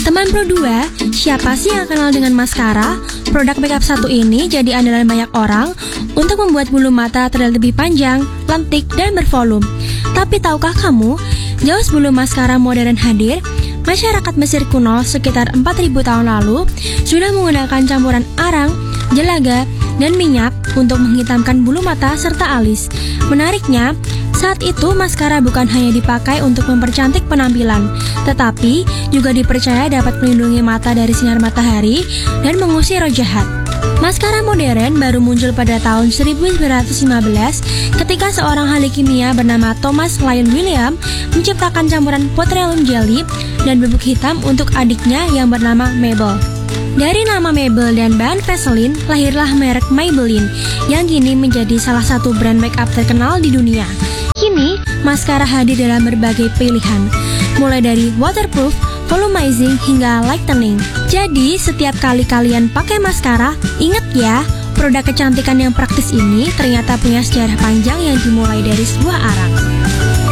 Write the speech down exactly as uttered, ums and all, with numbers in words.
Teman Pro dua, siapa sih yang kenal dengan maskara? Produk makeup satu ini jadi andalan banyak orang untuk membuat bulu mata terlihat lebih panjang, lentik, dan bervolume. Tapi tahukah kamu, jauh sebelum maskara modern hadir, masyarakat Mesir kuno sekitar empat ribu tahun lalu sudah menggunakan campuran arang, jelaga, dan minyak untuk menghitamkan bulu mata serta alis. Menariknya, saat itu maskara bukan hanya dipakai untuk mempercantik penampilan, tetapi juga dipercaya dapat melindungi mata dari sinar matahari dan mengusir roh jahat. Maskara modern baru muncul pada tahun seribu sembilan ratus lima belas ketika seorang ahli kimia bernama Thomas Lyon William menciptakan campuran petroleum jelly dan bubuk hitam untuk adiknya yang bernama Mabel. Dari nama Mabel dan bahan Vaseline, lahirlah merek Maybelline yang kini menjadi salah satu brand makeup terkenal di dunia. Kini, maskara hadir dalam berbagai pilihan, mulai dari waterproof, volumizing, hingga lightening. Jadi, setiap kali kalian pakai maskara, ingat ya, produk kecantikan yang praktis ini ternyata punya sejarah panjang yang dimulai dari sebuah arang.